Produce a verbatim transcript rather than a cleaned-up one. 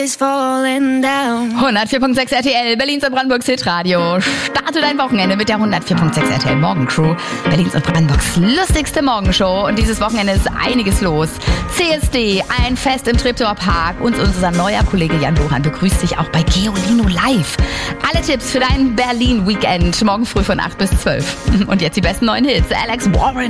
hundertvier Komma sechs R T L, Berlins und Brandenburgs Hitradio. Starte dein Wochenende mit der hundertvier Komma sechs R T L Morgencrew. Berlins und Brandenburgs lustigste Morgenshow. Und dieses Wochenende ist einiges los. C S D, ein Fest im Treptower Park. Und unser neuer Kollege Jan Dohan begrüßt dich auch bei Geolino Live. Alle Tipps für dein Berlin-Weekend. Morgen früh von acht bis zwölf. Und jetzt die besten neuen Hits. Alex Warren.